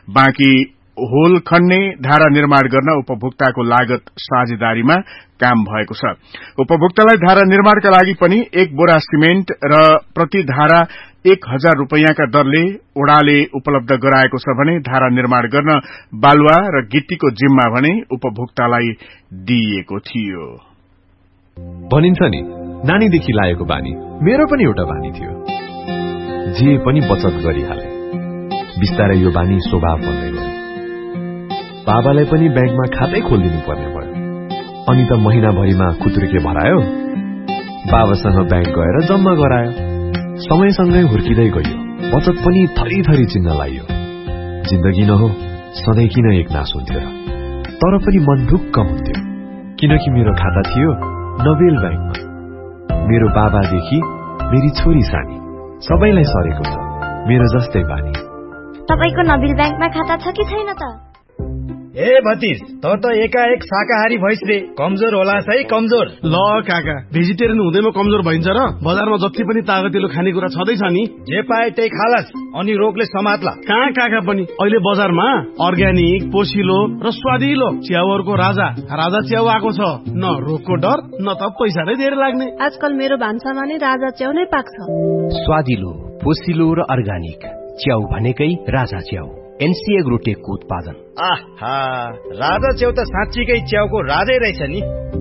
बाँकी होल खन्ने धारा निर्माण गर्न उपभोक्ताको लागत साझेदारीमा काम भएको छ। उपभोक्तालाई धारा निर्माणका लागि पनि 1 बोरा सिमेन्ट र प्रति धारा 1000 रुपैयाँका दरले ओडाले उपलब्ध गराएको छ भने धारा निर्माण गर्न बालुवा र गिट्टीको जिम्मा भने उपभोक्तालाई दिइएको थियो। भनिन्छ नि नानीदेखि लागेको बानी मेरो पनि एउटा बानी थियो। जे पनि बचत गरिहाले बिस्तारै यो बानी स्वभाव बन्दै गयो। बाबालाई पनि ब्याङ्कमा खातै खोलिदिनु पर्ने भयो। अनि त महिनाभरिमा खुत्रुके भरायो, बाबासँग ब्याङ्क गएर जम्मा गरायो। समयसँगै हुर्किँदै गयो, बचत पनि थरी थरी चिन्न लाग्यो। जिन्दगी नहो सधैँ किन एक नास हुन्थ्यो र, तर पनि मन ढुक्क हुन्थ्यो किनकि मेरो खाता थियो नोबेल ब्याङ्कमा। मेरो बाबादेखि मेरी छोरी सानी सबैलाई सरेको छ मेरो जस्तै बानी। तपाईको नोबेल ब्याङ्कमा खाता छ कि छैन त? ए भतिज, त एकाएक शाकाहारी भइस रे, कमजोर होला है कमजोर। ल काका, भेजिटेरियन हुँदैमा कमजोर भइन्छ र? बजारमा जति पनि तागतिलो खानेकुरा छँदैछ नि, जे पाए त्यही खालास अनि रोगले समात्ला। कहाँ काका पनि अहिले बजारमा अर्ग्यानिक, पोसिलो र स्वादिलो च्याउहरूको राजा च्याउ आएको छ। न रोगको डर न त पैसा नै धेरै लाग्ने। आजकल मेरो भान्सामा नै राजा च्याउ नै पाक्छ। स्वादिलो, पोसिलो र अर्ग्यानिक च्याउ भनेकै राजा च्याउ, एनसी एग्रोटेकको उत्पादन। आहा, राजा च्याउ त साँच्चीकै च्याउको राजै रहेछ नि।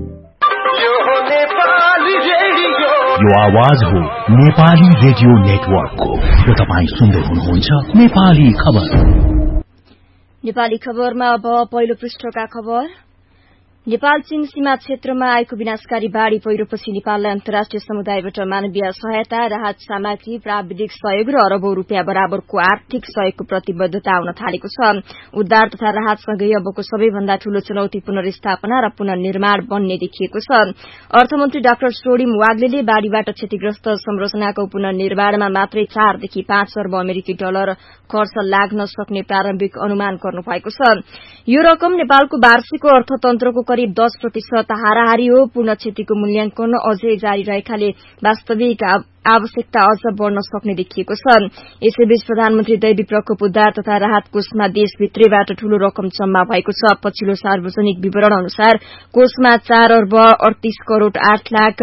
यो आवाज हो नेपाली रेडियो नेटवर्कको। यो तपाईँ सुन्दै हुनुहुन्छ नेपाली खबर। नेपाली खबरमा अब पहिलो पृष्ठका खबर। नेपाल चीन सीमा क्षेत्रमा आएको विनाशकारी बाढ़ी पहिरोपछि नेपाललाई अन्तर्राष्ट्रिय समुदायबाट मानवीय सहायता, राहत सामग्री, प्राविधिक सहयोग र अरबौं रूपियाँ बराबरको आर्थिक सहयोगको प्रतिबद्धता आउन थालेको छ। उद्धार तथा राहतसँगै अबको सबैभन्दा ठूलो चुनौती पुनर्स्थापना र पुनर्निर्माण बन्ने देखिएको छ। अर्थमन्त्री डाक्टर सोडिम वाग्लेले बाढ़ीबाट क्षतिग्रस्त संरचनाको पुनर्निर्माणमा मात्रै 4 देखि 5 अर्ब अमेरिकी डलर खर्च लाग्न सक्ने प्रारम्भिक अनुमान गर्नुभएको छ। यो रकम नेपालको वार्षिक अर्थतन्त्रको करिब 10% हाराहारी हो। पूर्ण क्षतिको मूल्याङ्कन अझै जारी रहेकाले वास्तविक आवश्यकता अझ बढ़न सक्ने देखिएको छ। यसैबीच प्रधानमन्त्री दैवी प्रकोप उद्धार तथा राहत कोषमा देशभित्रैबाट ठूलो रकम जम्मा भएको छ। पछिल्लो सार्वजनिक विवरण अनुसार कोषमा 4 अर्ब 38 करोड़ 8 लाख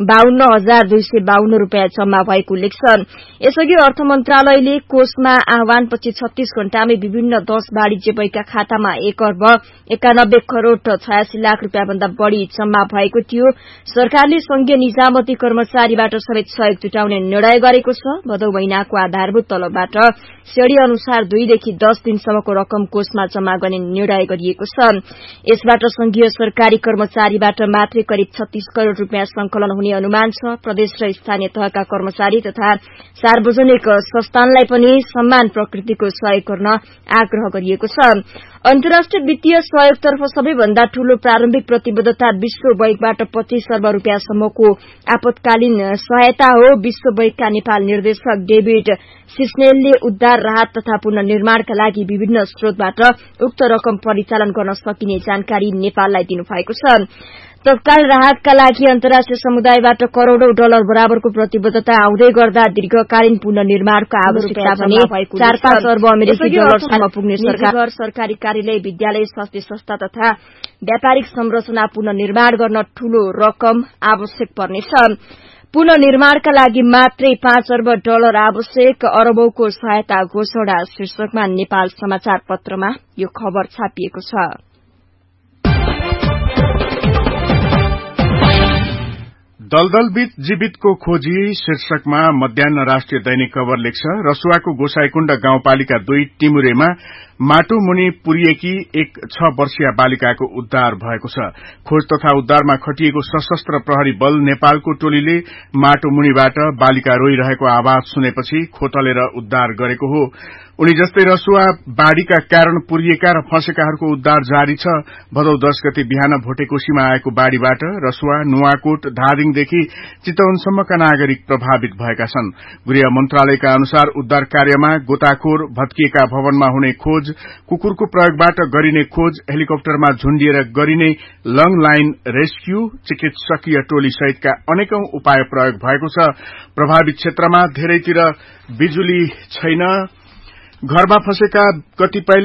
52,252 रूपियाँ जम्मा भएको उल्लेख छ। यसअघि अर्थ मन्त्रालयले कोषमा आह्वानपछि 36 घण्टामै विभिन्न 10 वाणिज्य बैंकका खातामा 1 अर्ब 91 करोड़ 86 लाख रूपियाँ भन्दा बढ़ी जम्मा भएको थियो। सरकारले संघीय निजामती कर्मचारीबाट समेत सहयोग जुटाउने निर्णय गरेको छ। भदौ महिनाको आधारभूत तलबबाट श्रेणी अनुसार 2 देखि 10 दिनसम्मको रकम कोषमा जम्मा गर्ने निर्णय गरिएको छ। यसबाट संघीय सरकारी कर्मचारीबाट मात्रै करिब 36 करोड़ रूपियाँ संकलन हुने अनुमान छ। प्रदेश र स्थानीय तहका कर्मचारी तथा सार्वजनिक संस्थानलाई पनि समान प्रकृतिको सहयोग गर्न आग्रह गरिएको छ। अन्तर्राष्ट्रिय वित्तीय सहयोगतर्फ सबैभन्दा ठूलो प्रारम्भिक प्रतिबद्धता विश्व बैंकबाट 25 अर्ब रूपियाँसम्मको आपतकालीन सहायता हो। विश्व बैंकका नेपाल निर्देशक डेभिड सिस्नेलले उद्धार, राहत तथा पुनर्निर्माणका लागि विभिन्न स्रोतबाट उक्त रकम परिचालन गर्न सकिने जानकारी नेपाललाई दिनुभएको छ। तत्काल राहतका लागि अन्तर्राष्ट्रिय समुदायबाट करोड़ौं डलर बराबरको प्रतिबद्धता आउँदै गर्दा दीर्घकालीन पुनर्निर्माणको आवश्यकता भने 4-5 अर्ब अमेरिकी डलरसम्म पुग्ने सरकार, सरकारी कार्यालय, विद्यालय, स्वास्थ्य संस्था तथा व्यापारिक संरचना पुनर्निर्माण गर्न ठूलो रकम आवश्यक पर्नेछ। पुनर्निर्माणका लागि मात्रै 5 अर्ब डलर आवश्यक, अरबौंको सहायता घोषणा शीर्षकमा नेपाल समाचार पत्रमा यो खबर छापिएको छ। दलदलबीच जीवितको खोजी शीर्षकमा मध्याह्न राष्ट्रिय दैनिक खबर लेख्छ। रसुवाको गोसाईकुण्ड गाउँपालिका 2 टिमुरेमा माटो मुनि पुरिएकी एक 6 वर्षीय बालिकाको उद्धार भएको छ। खोज तथा उद्धारमा खटिएको सशस्त्र प्रहरी बल नेपालको टोलीले माटो मुनिबाट बालिका रोइरहेको आवाज सुनेपछि खोतलेर उद्धार गरेको हो। उनी जस्तै रसुवा बाढ़ीका कारण पुरिएका र फँसेकाहरूको उद्धार जारी छ। भदौ 10 गते बिहान भोटेकोशीमा आएको बाढ़ीबाट रसुवा, नुवाकोट, धादिङदेखि चितवनसम्मका नागरिक प्रभावित भएका छन्। गृह मन्त्रालयका अनुसार उद्धार कार्यमा गोताखोर, भत्किएका भवनमा हुने खोज, कुकुरको प्रयोगबाट गरिने खोज, हेलिकप्टरमा झुण्डिएर गरिने लङ लाइन रेस्क्यू, चिकित्सकीय टोली सहितका अनेकौं उपाय प्रयोग भएको छ। प्रभावित क्षेत्रमा धेरैतिर बिजुली छैन। घरमा फँसेका कतिपय